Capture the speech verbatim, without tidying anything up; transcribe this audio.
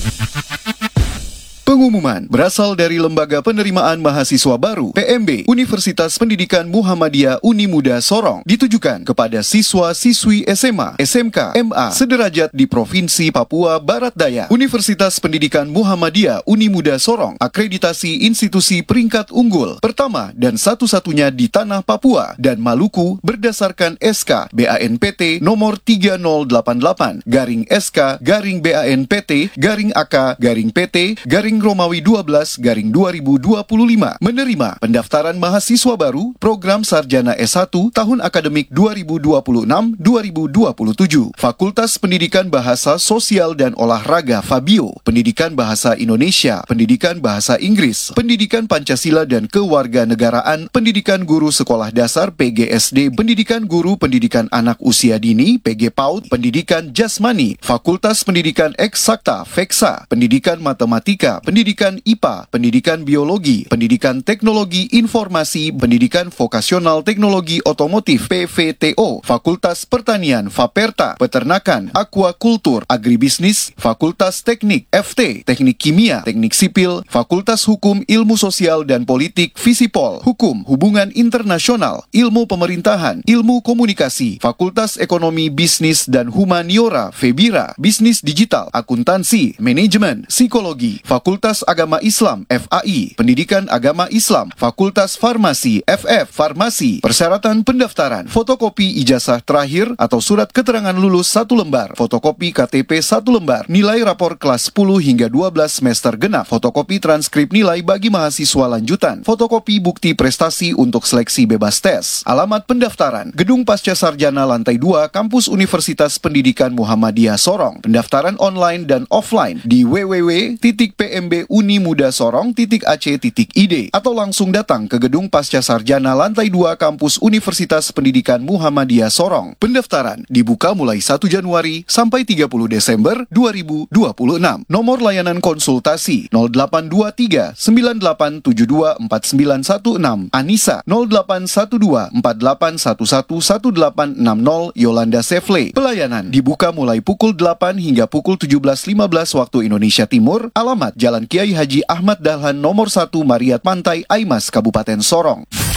Pengumuman berasal dari Lembaga Penerimaan Mahasiswa Baru P M B Universitas Pendidikan Muhammadiyah Unimuda Sorong, ditujukan kepada siswa-siswi S M A, S M K, M A sederajat di Provinsi Papua Barat Daya. Universitas Pendidikan Muhammadiyah Unimuda Sorong akreditasi institusi peringkat unggul pertama dan satu-satunya di tanah Papua dan Maluku berdasarkan S K B A N P T nomor tiga nol delapan delapan garing S K garing B A N P T garing A K garing P T garing Romawi dua belas garing dua ribu dua puluh lima menerima pendaftaran mahasiswa baru program sarjana S satu tahun akademik dua ribu dua puluh enam dua ribu dua puluh tujuh. Fakultas Pendidikan Bahasa Sosial dan Olahraga Fabio, Pendidikan Bahasa Indonesia, Pendidikan Bahasa Inggris, Pendidikan Pancasila dan Kewarganegaraan, Pendidikan Guru Sekolah Dasar P G S D, Pendidikan Guru Pendidikan Anak Usia Dini P G PAUD, Pendidikan Jasmani, Fakultas Pendidikan Eksakta Feksa, Pendidikan Matematika, Pendidikan I P A, Pendidikan Biologi, Pendidikan Teknologi Informasi, Pendidikan Vokasional Teknologi Otomotif P V T O, Fakultas Pertanian Faperta, Peternakan, Aquakultur, Agribisnis, Fakultas Teknik F T, Teknik Kimia, Teknik Sipil, Fakultas Hukum Ilmu Sosial dan Politik Visipol, Hukum Hubungan Internasional, Ilmu Pemerintahan, Ilmu Komunikasi, Fakultas Ekonomi Bisnis dan Humaniora Febira, Bisnis Digital, Akuntansi, Manajemen, Psikologi, Fakultas Agama Islam F A I, Pendidikan Agama Islam, Fakultas Farmasi F F, Farmasi. Persyaratan pendaftaran: fotokopi ijazah terakhir atau surat keterangan lulus satu lembar, fotokopi K T P satu lembar, nilai rapor kelas sepuluh hingga dua belas semester genap, fotokopi transkrip nilai bagi mahasiswa lanjutan, fotokopi bukti prestasi untuk seleksi bebas tes. Alamat pendaftaran: Gedung Pasca Sarjana lantai dua Kampus Universitas Pendidikan Muhammadiyah Sorong. Pendaftaran online dan offline di w w w titik p m b unimuda sorong titik a c titik i d atau langsung datang ke Gedung Pasca Sarjana lantai dua Kampus Universitas Pendidikan Muhammadiyah Sorong. Pendaftaran dibuka mulai satu Januari sampai tiga puluh Desember dua ribu dua puluh enam. Nomor layanan konsultasi nol delapan dua tiga sembilan delapan tujuh dua empat sembilan satu enam, Anissa nol delapan satu dua empat delapan satu satu satu delapan enam nol, Yolanda Sefle. Pelayanan dibuka mulai pukul delapan hingga pukul tujuh belas lima belas waktu Indonesia Timur. Alamat Jalan Kiai Haji Ahmad Dahlan nomor satu Mariat Pantai Aimas, Kabupaten Sorong.